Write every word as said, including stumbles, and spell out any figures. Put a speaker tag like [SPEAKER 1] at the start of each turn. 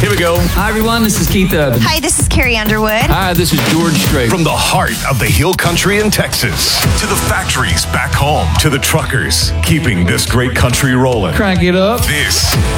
[SPEAKER 1] Here we go.
[SPEAKER 2] Hi, everyone. This is Keith Urban.
[SPEAKER 3] Hi, this is Carrie Underwood.
[SPEAKER 2] Hi, this is George Strait.
[SPEAKER 1] From the heart of the Hill Country in Texas to the factories back home to the truckers keeping this great country rolling.
[SPEAKER 2] Crank it up.
[SPEAKER 1] This